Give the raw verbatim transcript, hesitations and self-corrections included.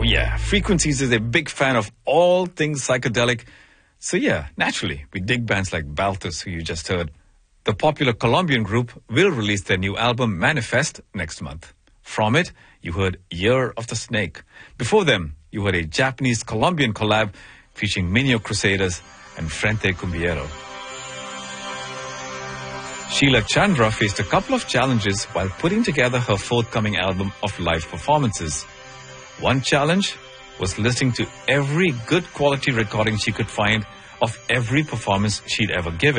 yeah, Frequencies is a big fan of all things psychedelic. So yeah, naturally, we dig bands like Balthus, who you just heard. The popular Colombian group will release their new album, Manifest, next month. From it, you heard Year of the Snake. Before them, you heard a Japanese-Colombian collab featuring Minho Crusaders and Frente Cumbiero. Sheila Chandra faced a couple of challenges while putting together her forthcoming album of live performances. One challenge was listening to every good quality recording she could find of every performance she'd ever given.